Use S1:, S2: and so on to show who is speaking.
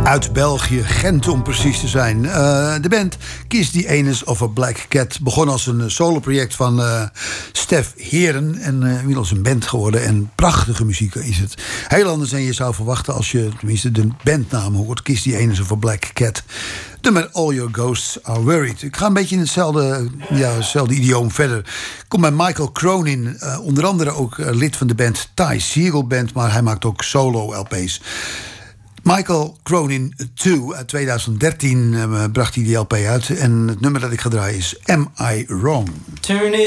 S1: Uit België, Gent om precies te zijn. De band Kiss the Anus of a Black Cat begon als een soloproject van Stef Heren. En inmiddels een band geworden. En prachtige muziek is het. Heel anders dan je zou verwachten als je tenminste de bandnaam hoort. Kiss the Anus of a Black Cat. Nummer All Your Ghosts Are Worried. Ik ga een beetje in hetzelfde idioom verder. Ik kom bij Michael Cronin. Onder andere ook lid van de band Ty Segall Band. Maar hij maakt ook solo-LP's. Michael Cronin 2 uit 2013 bracht hij die LP uit. En het nummer dat ik ga draaien is Am I Wrong?
S2: Turn it